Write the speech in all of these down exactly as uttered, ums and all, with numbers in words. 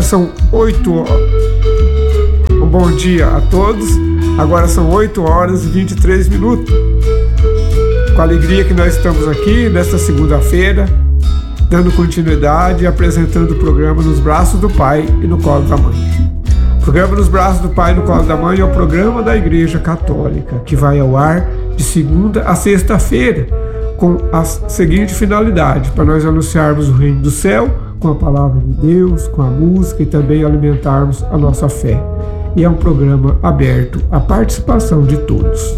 são oito horas. Um bom dia a todos. Agora são oito horas e vinte e três minutos. Com a alegria que nós estamos aqui nesta segunda-feira, dando continuidade e apresentando o programa Nos Braços do Pai e no Colo da Mãe. O programa Nos Braços do Pai e no Colo da Mãe é o programa da Igreja Católica, que vai ao ar de segunda a sexta-feira, com a seguinte finalidade: para nós anunciarmos o reino do céu com a palavra de Deus, com a música e também alimentarmos a nossa fé. E é um programa aberto à participação de todos.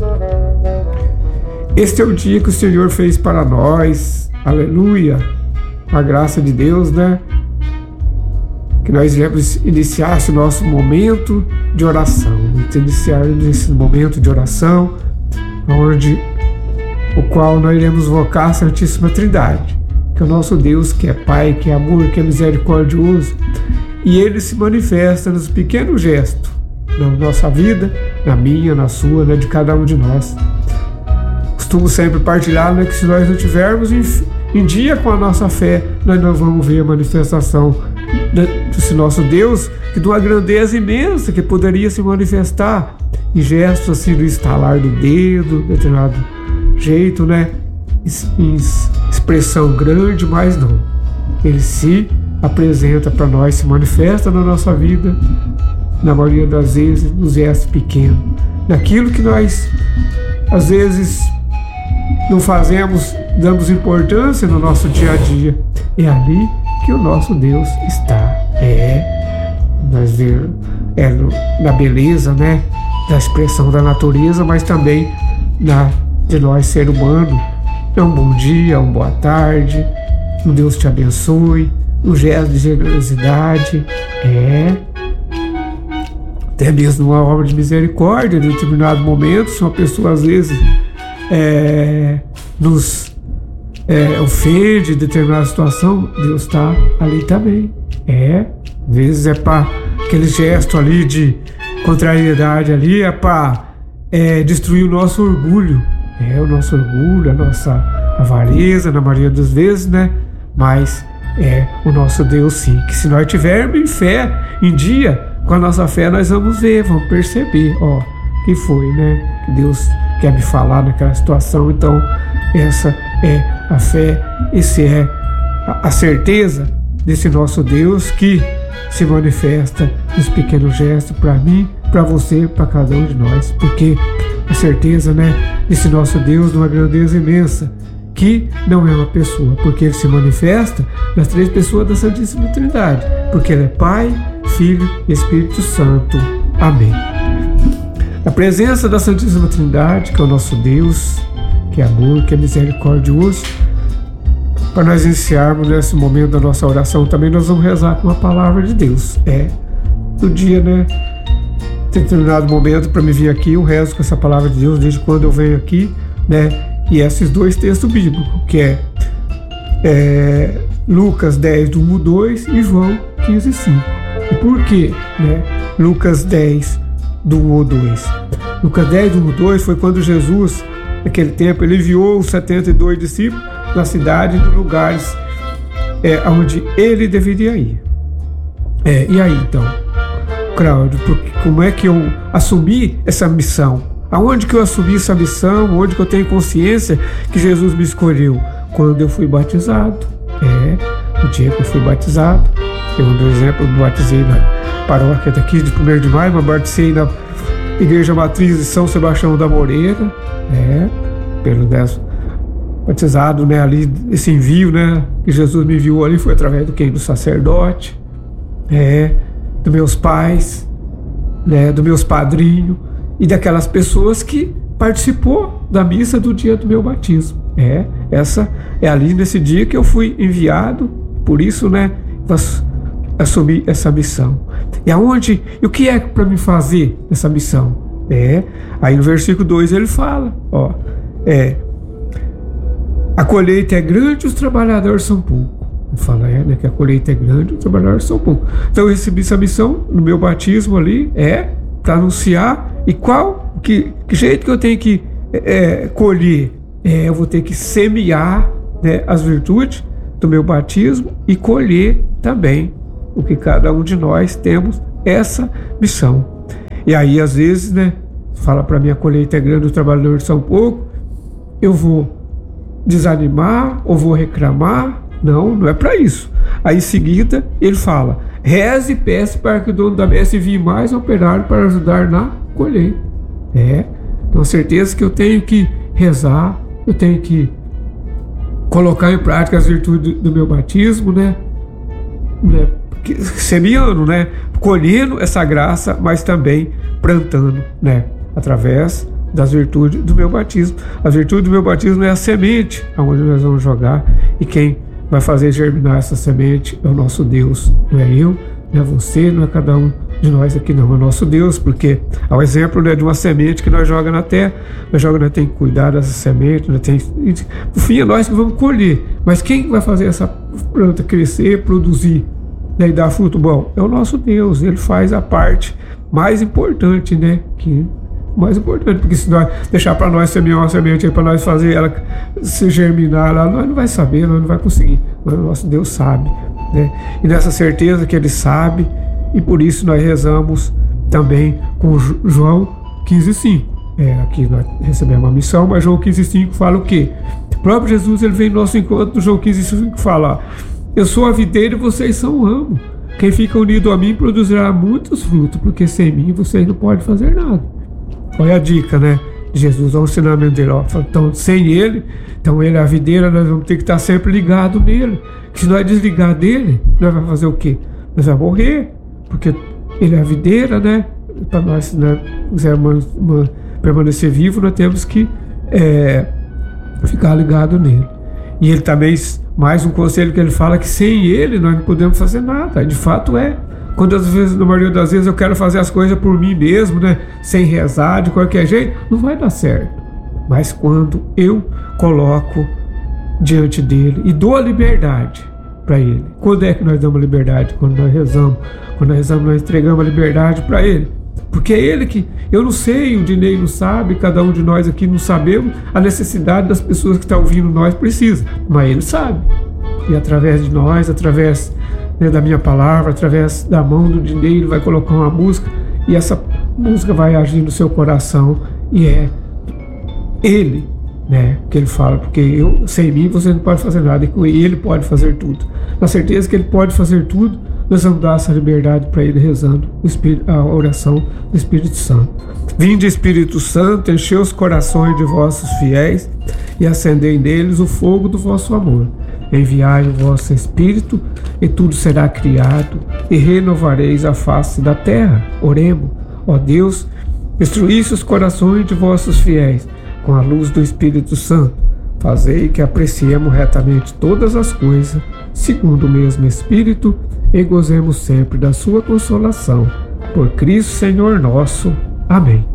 Este é o dia que o Senhor fez para nós, aleluia, com a graça de Deus, né? Que nós iremos iniciar esse nosso momento de oração, iniciar esse momento de oração, onde o qual nós iremos invocar a Santíssima Trindade, que é o nosso Deus, que é Pai, que é amor, que é misericordioso, e Ele se manifesta nos pequenos gestos, na nossa vida, na minha, na sua, né, de cada um de nós. Costumo sempre partilhar, né, que se nós não tivermos em, em dia com a nossa fé, nós não vamos ver a manifestação desse nosso Deus, que de uma grandeza imensa, que poderia se manifestar em gestos assim do estalar do dedo, de determinado jeito, né, em expressão grande, mas não. Ele se apresenta para nós, se manifesta na nossa vida, na maioria das vezes, nos gestos pequenos, naquilo que nós, às vezes, não fazemos, damos importância no nosso dia a dia. É ali que o nosso Deus está. É, nós vemos é, na beleza, né, da expressão da natureza, mas também na, de nós, ser humano. É um bom dia, uma boa tarde, um Deus te abençoe, um gesto de generosidade, é, até mesmo uma obra de misericórdia. Em determinado momento, se uma pessoa às vezes é, nos é, ofende em determinada situação, Deus está ali também. É, às vezes é para aquele gesto ali de contrariedade ali, é para é, destruir o nosso orgulho. É, o nosso orgulho, a nossa avareza, na maioria das vezes, né? Mas é o nosso Deus, sim, que se nós tivermos em fé, em dia, com a nossa fé, nós vamos ver, vamos perceber, ó, que foi, né? Que Deus quer me falar naquela situação. Então, essa é a fé, essa é a certeza desse nosso Deus que se manifesta nos pequenos gestos para mim, para você, para cada um de nós, porque a certeza, né, desse nosso Deus de uma grandeza imensa, que não é uma pessoa, porque Ele se manifesta nas três pessoas da Santíssima Trindade, porque Ele é Pai, Filho e Espírito Santo. Amém. Na presença da Santíssima Trindade, que é o nosso Deus, que é amor, que é misericordioso, para nós iniciarmos nesse momento da nossa oração, também nós vamos rezar com a palavra de Deus. É, no dia, né, em determinado momento, para me vir aqui, eu rezo com essa palavra de Deus desde quando eu venho aqui, né, e esses dois textos bíblicos, que é, é Lucas dez, do um ao dois e João quinze, cinco. E por quê, né, Lucas dez, do um ao dois? Lucas dez, do um ao dois foi quando Jesus, naquele tempo, ele enviou os setenta e dois discípulos na cidade, nos lugares é, onde ele deveria ir. É, e aí, então, Cláudio, porque, como é que eu assumi essa missão? Aonde que eu assumi essa missão? Onde que eu tenho consciência que Jesus me escolheu? Quando eu fui batizado. É, no dia que eu fui batizado. Eu, por exemplo, me batizei na paróquia daqui de primeiro de maio, mas batizei na Igreja Matriz de São Sebastião da Moreira. É, pelo décimo batizado, né, ali, esse envio, né, que Jesus me enviou ali foi através do quem? Do sacerdote, é, dos meus pais, né, dos meus padrinhos e daquelas pessoas que participou da missa do dia do meu batismo. É, essa é ali nesse dia que eu fui enviado, por isso, né, assumi essa missão. E aonde, e o que é para me fazer essa missão? É, aí no versículo dois ele fala, ó, é, a colheita é grande, os trabalhadores são poucos. Fala, é, né, que a colheita é grande, os trabalhadores são poucos. Então eu recebi essa missão no meu batismo ali, é, para anunciar, e qual, que, que jeito que eu tenho que é, colher? É, eu vou ter que semear, né, as virtudes do meu batismo e colher também porque cada um de nós temos essa missão. E aí, às vezes, né, fala para mim, a colheita é grande, os trabalhadores são pouco, eu vou desanimar ou vou reclamar? Não, não é para isso. Aí em seguida ele fala: reze e peça para que o dono da messe envie mais operário para ajudar na colheita. É, tenho certeza que eu tenho que rezar, eu tenho que colocar em prática as virtudes do, do meu batismo, né? né? Semeando, né? Colhendo essa graça, mas também plantando, né? Através das virtudes do meu batismo. A virtude do meu batismo é a semente aonde nós vamos jogar, e quem vai fazer germinar essa semente é o nosso Deus. Não é eu, não é você, não é cada um de nós aqui, não. É o nosso Deus, porque ao exemplo, né, de uma semente que nós jogamos na terra, nós jogamos, nós temos que cuidar dessa semente, nós temos, no fim é nós que vamos colher, mas quem vai fazer essa planta crescer, produzir, né, e dar fruto bom? É o nosso Deus. Ele faz a parte mais importante, né, que mais importante, porque se nós deixar para nós semear uma semente, para nós fazer ela se germinar lá, nós não vai saber, nós não vai conseguir, mas o nosso Deus sabe, né? E nessa certeza que Ele sabe, e por isso nós rezamos também com João quinze, cinco. É, aqui nós recebemos uma missão, mas João quinze, cinco fala o quê? O próprio Jesus, ele vem no nosso encontro do João quinze, cinco, fala: eu sou a videira e vocês são o ramo. Quem fica unido a mim produzirá muitos frutos, porque sem mim vocês não podem fazer nada. Olha a dica, né? Jesus, olha o ensinamento dele. Ó. Então, sem ele, então ele é a videira, nós vamos ter que estar sempre ligado nele. Que se nós desligar dele, nós vamos fazer o quê? Nós vamos morrer, porque ele é a videira, né? Para nós, se nós quisermos permanecer vivo, nós temos que é, ficar ligado nele. E ele também, mais um conselho que ele fala, que sem ele nós não podemos fazer nada. De fato é. Quando às vezes, na maioria das vezes, eu quero fazer as coisas por mim mesmo, né? Sem rezar, de qualquer jeito, não vai dar certo. Mas quando eu coloco diante dele e dou a liberdade para ele. Quando é que nós damos liberdade? Quando nós rezamos. Quando nós rezamos, nós entregamos a liberdade para ele. Porque é ele que, eu não sei, o Dinei não sabe, cada um de nós aqui não sabemos a necessidade das pessoas que estão ouvindo nós precisa. Mas ele sabe. E através de nós, através, né, da minha palavra, através da mão do Dinei, ele vai colocar uma música, e essa música vai agir no seu coração, e é ele, né, que ele fala, porque eu, sem mim você não pode fazer nada, e com ele pode fazer tudo. Na certeza que ele pode fazer tudo, nós vamos dar essa liberdade para ele, rezando o Espírito, a oração do Espírito Santo. Vinde, Espírito Santo, enchei os corações de vossos fiéis e acendei neles o fogo do vosso amor. Enviai o vosso Espírito, e tudo será criado, e renovareis a face da terra. Oremos. Ó Deus, instruísse os corações de vossos fiéis com a luz do Espírito Santo. Fazei que apreciemos retamente todas as coisas, segundo o mesmo Espírito, e gozemos sempre da sua consolação. Por Cristo Senhor nosso. Amém.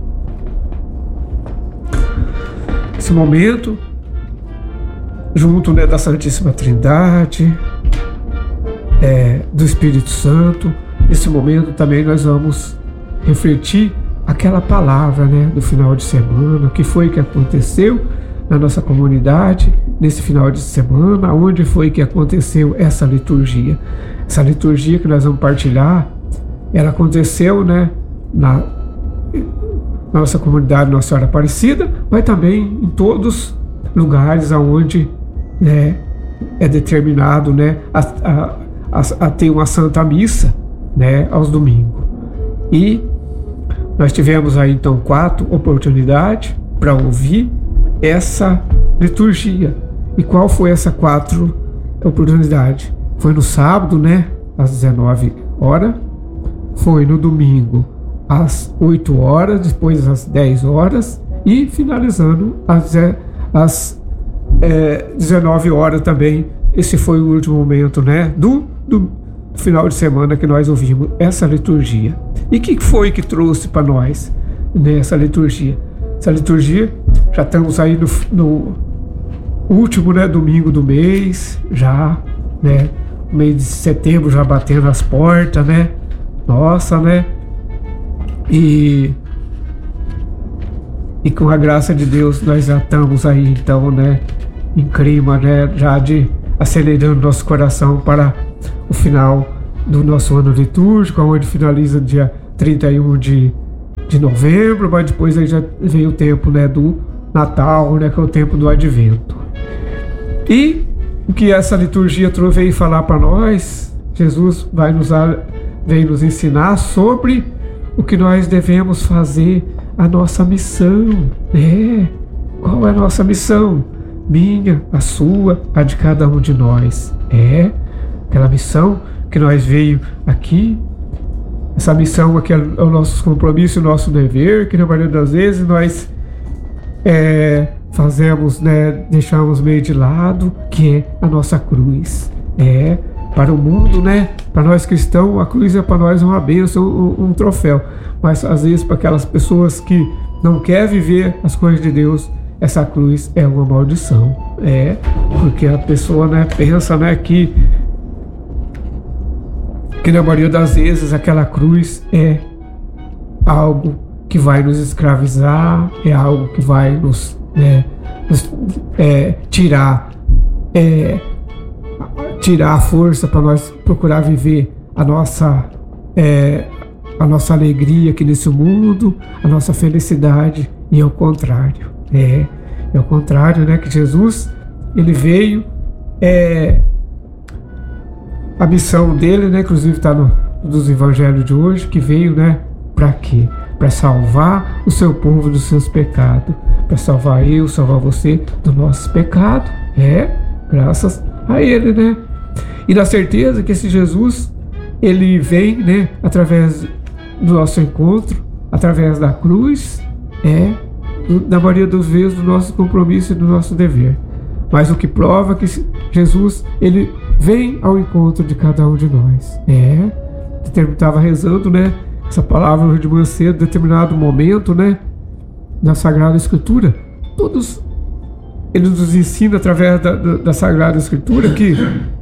Esse momento, junto, né, da Santíssima Trindade, é, do Espírito Santo, nesse momento também nós vamos refletir aquela palavra, né, do final de semana, o que foi que aconteceu na nossa comunidade nesse final de semana, onde foi que aconteceu essa liturgia. Essa liturgia que nós vamos partilhar, ela aconteceu, né, na, na nossa comunidade Nossa Senhora Aparecida, mas também em todos os lugares onde, né, é determinado, né, a, a, a, a ter uma Santa Missa, né, aos domingos. E nós tivemos aí então quatro oportunidades para ouvir essa liturgia. E qual foi essa quatro oportunidades? Foi no sábado, né, às dezenove horas, foi no domingo às oito horas, depois às dez horas e finalizando às, às é, dezenove horas também. Esse foi o último momento, né, do, do final de semana que nós ouvimos essa liturgia. E o que foi que trouxe para nós nessa liturgia? Essa liturgia, já estamos aí no, no último, né, domingo do mês, já, né, mês de setembro já batendo as portas, né, nossa, né, e, e com a graça de Deus nós já estamos aí então, né, em clima, né, já de acelerando nosso coração para o final do nosso ano litúrgico, onde finaliza dia trinta e um de, de novembro, mas depois aí já vem o tempo, né, do Natal, né, que é o tempo do Advento. E o que essa liturgia veio falar para nós, Jesus vai nos, vem nos ensinar sobre o que nós devemos fazer, a nossa missão. É, qual é a nossa missão? Minha, a sua, a de cada um de nós. É aquela missão que nós veio aqui. Essa missão aqui é o nosso compromisso, o nosso dever, que na maioria das vezes nós é, fazemos, né, deixamos meio de lado, que é a nossa cruz. É, para o mundo, né, para nós cristãos, a cruz é para nós uma bênção, um, um troféu. Mas às vezes para aquelas pessoas que não querem viver as coisas de Deus, essa cruz é uma maldição. É, porque a pessoa, né, pensa, né, que que na maioria das vezes aquela cruz é algo que vai nos escravizar, é algo que vai nos, né, nos é, tirar é, tirar a força para nós procurar viver a nossa é, a nossa alegria aqui nesse mundo, a nossa felicidade, e ao contrário. É, é o contrário, né, que Jesus, ele veio, é, a missão dele, né, inclusive está no dos evangelhos de hoje, que veio, né, para quê? Para salvar o seu povo dos seus pecados, para salvar eu, salvar você do nosso pecado. É, graças a ele, né? E na certeza que esse Jesus, ele vem, né, através do nosso encontro, através da cruz, é, na maioria das vezes, do nosso compromisso e do nosso dever. Mas o que prova que Jesus, ele vem ao encontro de cada um de nós. É, eu estava rezando, né, essa palavra hoje de manhã cedo, determinado momento, né, na Sagrada Escritura, todos, ele nos ensina através da, da, da Sagrada Escritura que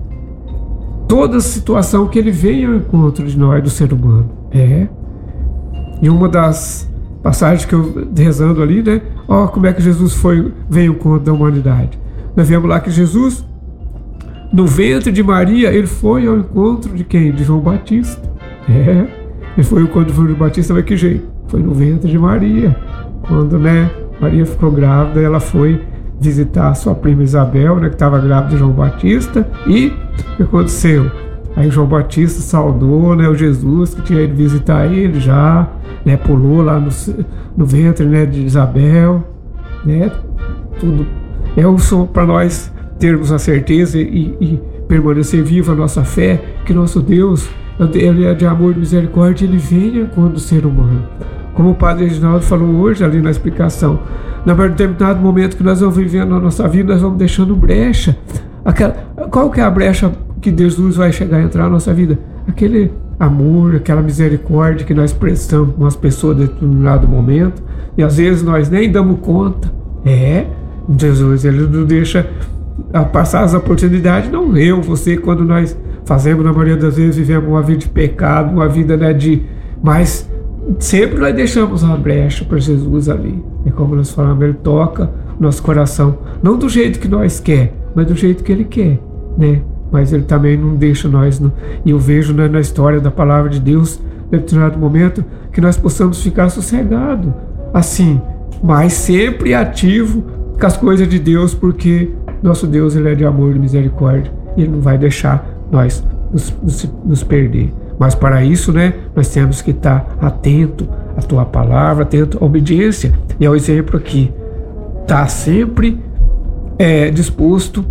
toda situação que ele vem ao encontro de nós, do ser humano. É, e uma das passagens que eu rezando ali, né, ó, como é que Jesus foi, veio ao encontro da humanidade. Nós vemos lá que Jesus, no ventre de Maria, ele foi ao encontro de quem? De João Batista. É, ele foi ao encontro de João Batista, mas que jeito? Foi no ventre de Maria. Quando, né, Maria ficou grávida, ela foi visitar a sua prima Isabel, né, que estava grávida de João Batista, e o que aconteceu? Aí João Batista saudou, né, o Jesus que tinha ido visitar ele já, né, pulou lá no, no ventre, né, de Isabel, né, tudo. É o som para nós termos a certeza e, e permanecer viva a nossa fé, que nosso Deus, ele é de amor e misericórdia, ele vem quando o ser humano. Como o Padre Reginaldo falou hoje ali na explicação, na determinado momento que nós vamos vivendo na nossa vida, nós vamos deixando brecha. Aquela, qual que é a brecha que Jesus vai chegar a entrar na nossa vida? Aquele amor, aquela misericórdia que nós prestamos com as pessoas em determinado momento, e às vezes nós nem damos conta. É, Jesus, ele não deixa passar as oportunidades, não eu, você, quando nós fazemos, na maioria das vezes, vivemos uma vida de pecado, uma vida, né, de... Mas sempre nós deixamos uma brecha para Jesus ali. É como nós falamos, ele toca o nosso coração, não do jeito que nós quer, mas do jeito que ele quer, né? Mas ele também não deixa nós, não. E eu vejo, né, na história da palavra de Deus, em determinado momento, que nós possamos ficar sossegados, assim, mas sempre ativo com as coisas de Deus, porque nosso Deus, ele é de amor e misericórdia, e ele não vai deixar nós nos, nos, nos perder. Mas para isso, né, nós temos que estar atento à tua palavra, atento à obediência, e ao exemplo aqui, estar sempre é, disposto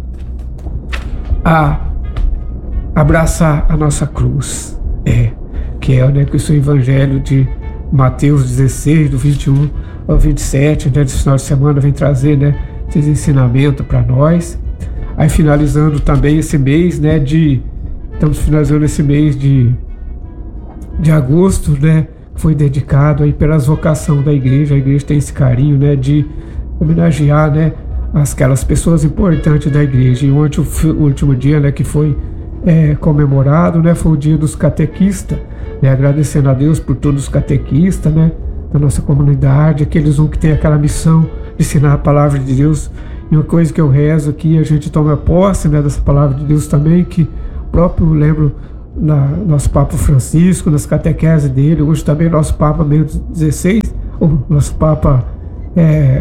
a abraçar a nossa cruz, é, que é, né, que o seu evangelho de Mateus dezesseis, do vinte e um ao vinte e sete, né, desse final de semana, vem trazer, né, esses ensinamentos para nós. Aí finalizando também esse mês, né, de estamos finalizando esse mês de de agosto, né, que foi dedicado aí pelas vocação da igreja. A igreja tem esse carinho, né, de homenagear, né, aquelas pessoas importantes da igreja. E ontem, o último dia, né, que foi é, comemorado, né, foi o dia dos catequistas, né, agradecendo a Deus por todos os catequistas, né, da nossa comunidade, aqueles um que tem aquela missão de ensinar a palavra de Deus. E uma coisa que eu rezo aqui, a gente toma posse, né, dessa palavra de Deus também, que próprio, lembro, na nosso Papa Francisco, nas catequeses dele, hoje também nosso Papa Bento dezesseis, o nosso Papa é,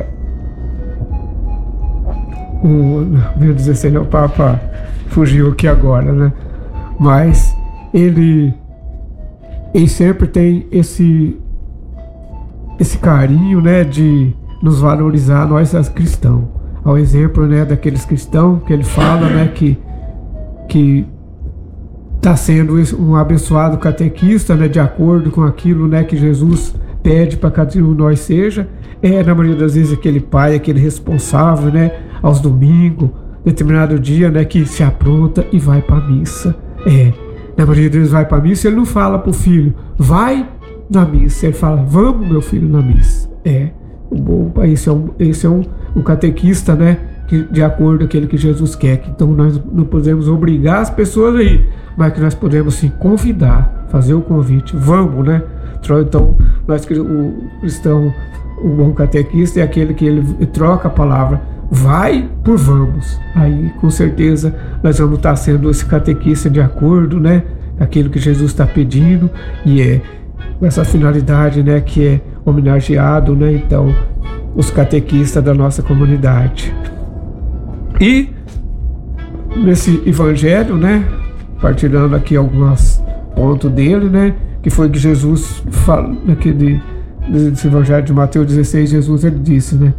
o Bento dezesseis não, o Papa fugiu aqui agora, né? Mas ele, ele sempre tem esse, esse carinho, né, de nos valorizar, nós as cristãos. Ao exemplo, né, daqueles cristãos que ele fala, né, que que está sendo um abençoado catequista, né, de acordo com aquilo, né, que Jesus pede para cada um de nós seja. É, na maioria das vezes, aquele pai, aquele responsável, né, aos domingos, determinado dia, né, que se apronta e vai para a missa. É, na maioria deles vai para a missa, ele não fala para o filho, vai na missa, ele fala, vamos, meu filho, na missa. É, bom, esse é um, esse é um, um catequista, né, que, de acordo com aquele que Jesus quer. Então nós não podemos obrigar as pessoas aí, mas que nós podemos sim convidar, fazer o convite, vamos, né? Então, nós, o cristão, o bom catequista é aquele que ele troca a palavra vai por vamos. Aí, com certeza, nós vamos estar sendo esse catequista de acordo, né? Aquilo que Jesus está pedindo, e é com essa finalidade, né? Que é homenageado, né? Então, os catequistas da nossa comunidade. E nesse evangelho, né? Partilhando aqui alguns pontos dele, né? Que foi que Jesus fala, naquele desse evangelho de Mateus dezesseis, Jesus ele disse, né?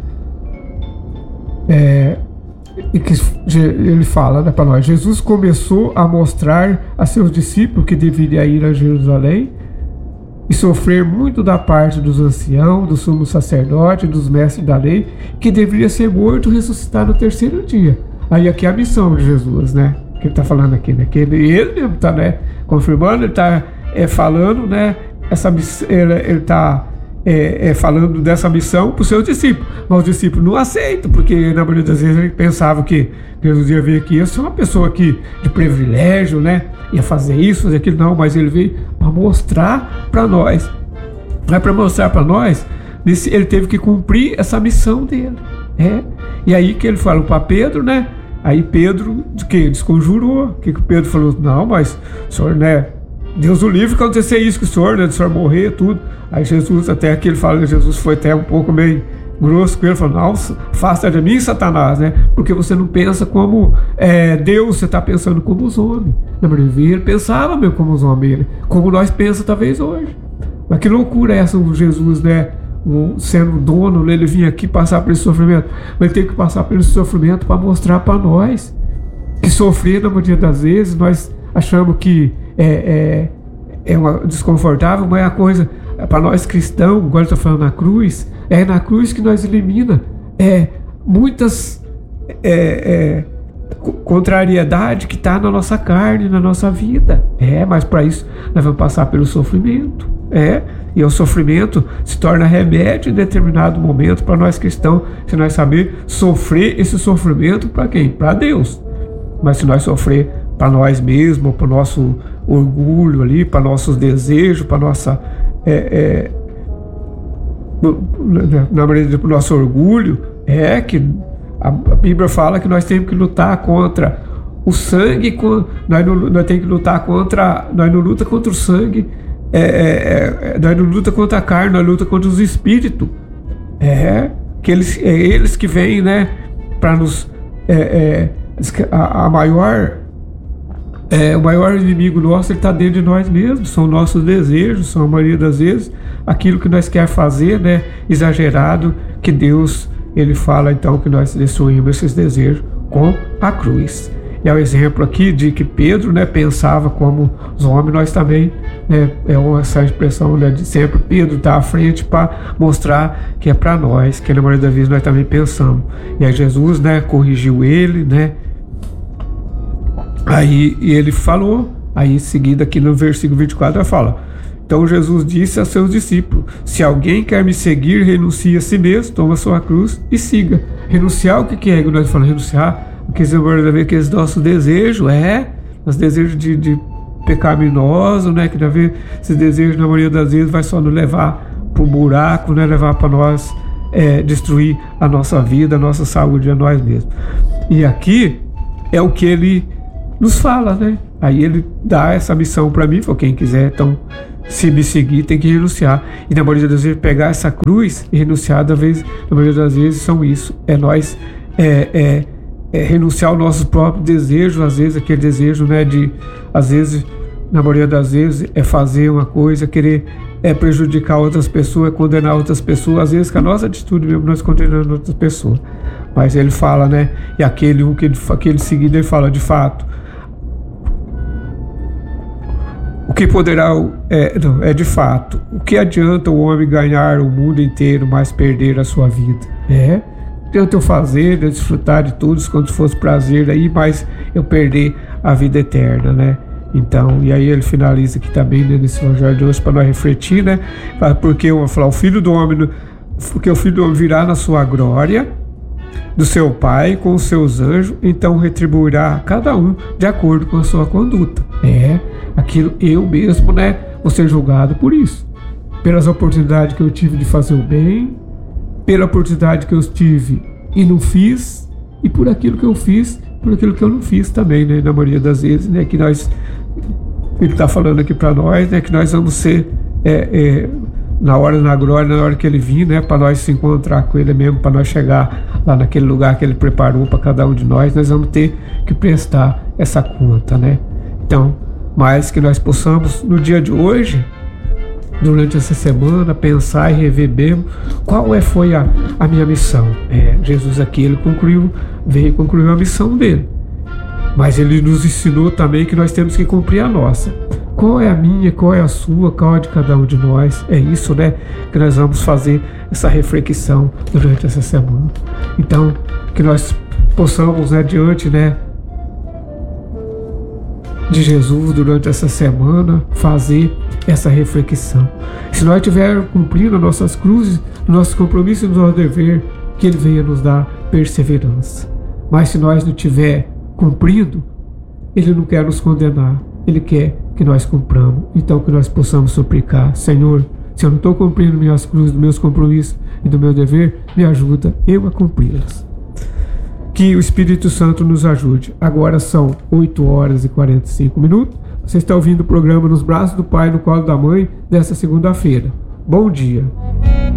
É, e que ele fala, né, para nós, Jesus começou a mostrar a seus discípulos que deveria ir a Jerusalém e sofrer muito da parte dos anciãos, do sumo sacerdote, dos mestres da lei, que deveria ser morto e ressuscitar no terceiro dia. Aí aqui é a missão de Jesus, né? Que ele está falando aqui, né? Que ele, ele mesmo está, né, confirmando, ele está é, falando, né? Essa ele está é, é, falando dessa missão para os seus discípulos, mas os discípulos não aceitam, porque na maioria das vezes ele pensava que Jesus ia vir aqui, ia ser uma pessoa aqui de privilégio, né? Ia fazer isso, fazer aquilo, não, mas ele veio para mostrar para nós, não é para mostrar para nós, ele teve que cumprir essa missão dele, é. E aí que ele falou para Pedro, né? Aí Pedro de que desconjurou, o que que Pedro falou? Não, mas o senhor, né? Deus o livre que acontecer isso com o senhor, né? O senhor morrer, tudo. Aí Jesus, até aqui ele fala, Jesus foi até um pouco meio grosso com ele, falou, não, afasta de mim, Satanás, né? Porque você não pensa como é, Deus, você está pensando como os homens. Na verdade, ele pensava mesmo como os homens, ele, como nós pensamos talvez hoje. Mas que loucura é essa, o Jesus, né? O, sendo dono, ele vinha aqui passar por esse sofrimento, mas ele teve que passar por esse sofrimento para mostrar para nós que sofrer na maioria das vezes nós achamos que é, é, é uma desconfortável, mas é a coisa para nós cristãos, agora eu estou falando na cruz, é na cruz que nós elimina é, muitas é, é, contrariedade que está na nossa carne, na nossa vida. É, mas para isso nós vamos passar pelo sofrimento. É, e o sofrimento se torna remédio em determinado momento para nós cristãos, se nós saber sofrer esse sofrimento para quem? Para Deus. Mas se nós sofrer para nós mesmos, para o nosso orgulho ali, para nossos desejos, para nossa é, é, na verdade, para o nosso orgulho, é que a, a Bíblia fala que nós temos que lutar contra o sangue, com, nós, não, nós temos que lutar contra, nós não luta contra o sangue. É, é, é, nós não luta contra a carne, nós luta contra os espíritos. É, que eles, é eles que vêm, né, para nos é, é, a, a maior é, o maior inimigo nosso, ele está dentro de nós mesmos, são nossos desejos, são a maioria das vezes aquilo que nós quer fazer, né, exagerado, que Deus, ele fala então que nós destruímos esses desejos com a cruz. E é o exemplo aqui de que Pedro, né, pensava como os homens, nós também, né, é uma, essa expressão, né, de sempre Pedro está à frente para mostrar que é para nós, que na maioria das vezes nós também pensamos. E aí Jesus, né, corrigiu ele, né, aí ele falou, aí em seguida aqui no versículo vinte e quatro ele fala, então Jesus disse a seus discípulos, se alguém quer me seguir, renuncie a si mesmo, toma sua cruz e siga. Renunciar, o que que é? Nós falamos renunciar, porque você vai ver que esse nosso desejo é, os desejos de, de pecaminoso, né? Que ver esses desejos na maioria das vezes vai só nos levar para o buraco, né? Levar para nós é, destruir a nossa vida, a nossa saúde, a nós mesmos. E aqui é o que ele nos fala, né? Aí ele dá essa missão para mim, falou, quem quiser, então, se me seguir, tem que renunciar. E na maioria das vezes, pegar essa cruz e renunciar, da vez, na maioria das vezes, são isso. É nós é, é, é renunciar aos nossos próprios desejos, às vezes, aquele desejo, né, de, às vezes, na maioria das vezes, é fazer uma coisa, querer é prejudicar outras pessoas, é condenar outras pessoas, às vezes, com a nossa atitude mesmo, nós condenamos outras pessoas. Mas ele fala, né, e aquele um que aquele seguido, ele fala, de fato, o que poderá, é, não, é de fato, o que adianta o homem ganhar o mundo inteiro, mas perder a sua vida? É, adianta eu fazer, eu desfrutar de tudo, quanto fosse prazer aí, mas eu perder a vida eterna, né? Então, e aí ele finaliza aqui também, né, nesse evangelho de hoje, para nós refletir, né? Porque eu vou falar, o filho do homem, porque o filho do homem virá na sua glória do seu Pai com os seus anjos, então retribuirá cada um de acordo com a sua conduta. É, aquilo eu mesmo, né, vou ser julgado por isso, pelas oportunidades que eu tive de fazer o bem, pela oportunidade que eu tive e não fiz, e por aquilo que eu fiz, por aquilo que eu não fiz também, né, na maioria das vezes, né, que nós, ele está falando aqui para nós, né, que nós vamos ser é, é, na hora, na glória, na hora que ele vir, né, para nós se encontrar com ele mesmo, para nós chegar lá naquele lugar que ele preparou para cada um de nós, nós vamos ter que prestar essa conta, né? Então, mas que nós possamos, no dia de hoje, durante essa semana, pensar e rever mesmo qual é, foi a, a minha missão. É, Jesus aqui, ele concluiu, veio concluir a missão dele, mas ele nos ensinou também que nós temos que cumprir a nossa. Qual é a minha, qual é a sua, qual é de cada um de nós? É isso, né, que nós vamos fazer essa reflexão durante essa semana. Então, que nós possamos, né, diante, né, de Jesus, durante essa semana, fazer essa reflexão. Se nós estivermos cumprindo as nossas cruzes, nossos compromissos e nosso dever, que Ele venha nos dar perseverança. Mas se nós não estiver cumprindo, Ele não quer nos condenar, Ele quer que nós cumpramos. Então que nós possamos suplicar, Senhor, se eu não estou cumprindo minhas cruzes, meus compromissos e do meu dever, me ajuda eu a cumpri-las. Que o Espírito Santo nos ajude. Agora são oito horas e quarenta e cinco minutos. Você está ouvindo o programa Nos Braços do Pai, no Colo da Mãe, dessa segunda-feira. Bom dia.